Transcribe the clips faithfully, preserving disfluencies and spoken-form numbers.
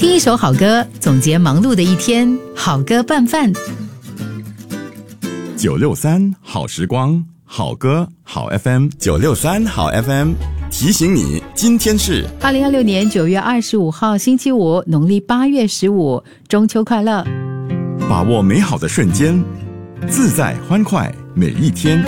听一首好歌，总结忙碌的一天，好歌拌饭。 九六三好时光，好歌好 F M， 九六三好 F M 提醒你，今天是二零二六年九月二十五号星期五，农历八月十五，中秋快乐！ 把握美好的瞬间，自在欢快每一天。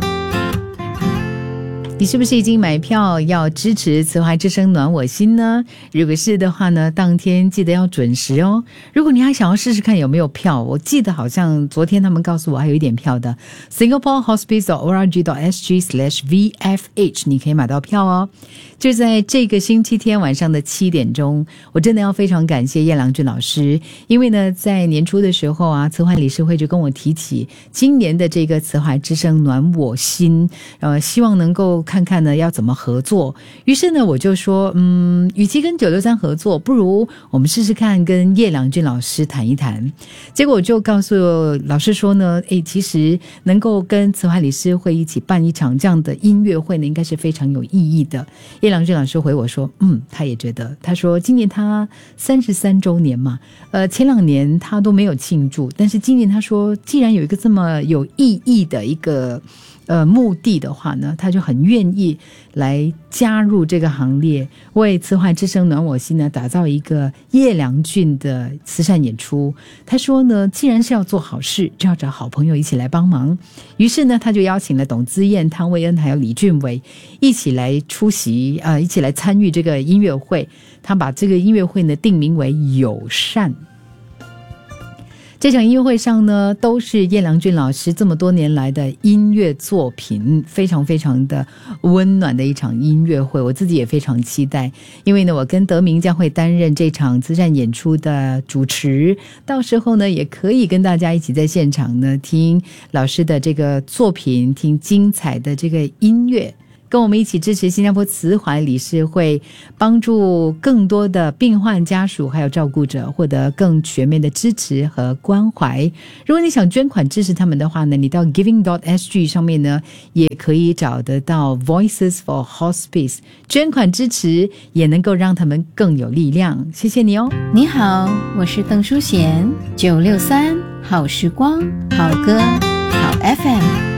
你是不是已经买票要支持慈怀之声暖我心呢？如果是的话呢，当天记得要准时哦。如果你还想要试试看有没有票，我记得好像昨天他们告诉我还有一点票的 Singapore Hospice dot org dot S G slash V F H 你可以买到票哦。就在这个星期天晚上的七点钟，我真的要非常感谢叶良俊老师，因为呢在年初的时候啊，慈怀理事会就跟我提起今年的这个慈怀之声暖我心，呃，希望能够看看呢要怎么合作。于是呢我就说，嗯，与其跟九六三合作，不如我们试试看跟叶良俊老师谈一谈。结果我就告诉老师说呢，诶，其实能够跟慈怀理事会一起办一场这样的音乐会呢，应该是非常有意义的。叶良俊老师回我说，嗯，他也觉得，他说今年他三十三周年嘛，呃，前两年他都没有庆祝，但是今年他说，既然有一个这么有意义的一个呃目的的话呢，他就很愿意来加入这个行列，为慈怀之声暖我心呢打造一个叶良俊的慈善演出。他说呢，既然是要做好事，就要找好朋友一起来帮忙。于是呢，他就邀请了董姿燕、汤薇恩还有李俊伟一起来出席，呃，一起来参与这个音乐会。他把这个音乐会呢定名为友善。这场音乐会上呢，都是叶良俊老师这么多年来的音乐作品，非常非常的温暖的一场音乐会，我自己也非常期待。因为呢，我跟德明将会担任这场慈善演出的主持，到时候呢，也可以跟大家一起在现场呢听老师的这个作品，听精彩的这个音乐。跟我们一起支持新加坡慈怀理事会，帮助更多的病患家属还有照顾者获得更全面的支持和关怀。如果你想捐款支持他们的话呢，你到 giving dot S G 上面呢也可以找得到 Voices for Hospice， 捐款支持也能够让他们更有力量。谢谢你哦。 你好，我是邓淑贤，九六三好时光，好歌，好 F M。